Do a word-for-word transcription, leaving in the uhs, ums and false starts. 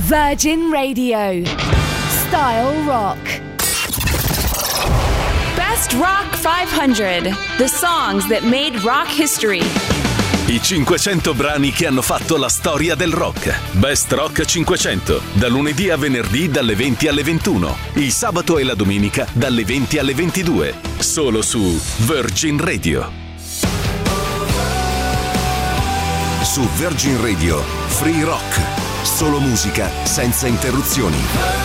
Virgin Radio. Style Rock. Best Rock cinquecento. The songs that made rock history. I cinquecento brani che hanno fatto la storia del rock. Best Rock cinquecento. Da lunedì a venerdì dalle venti alle ventuno. Il sabato e la domenica dalle venti alle ventidue. Solo su Virgin Radio. Su Virgin Radio, Free Rock. Solo musica senza interruzioni.